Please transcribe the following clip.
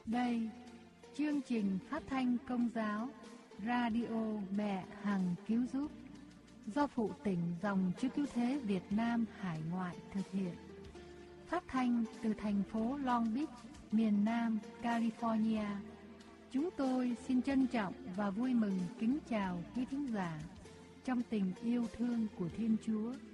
Đây, chương trình phát thanh Công giáo Radio Mẹ Hằng Cứu Giúp do Phụ Tỉnh Dòng Chúa Cứu Thế Việt Nam hải ngoại thực hiện. Phát thanh từ thành phố Long Beach, miền Nam California. Chúng tôi xin trân trọng và vui mừng kính chào quý thính giả trong tình yêu thương của Thiên Chúa.